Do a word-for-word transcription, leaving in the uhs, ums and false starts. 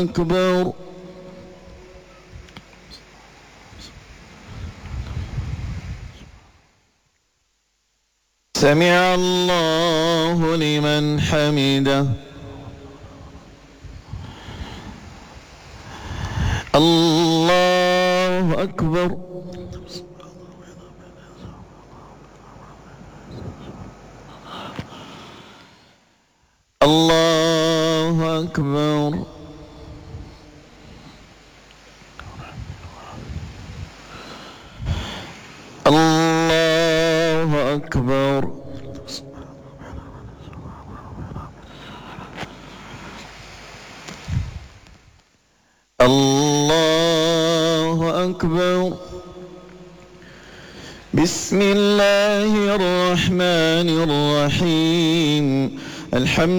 أكبر. سمع الله لمن حمده. الله أكبر. الله أكبر. الله أكبر. الله أكبر. بسم الله الرحمن الرحيم. الحمد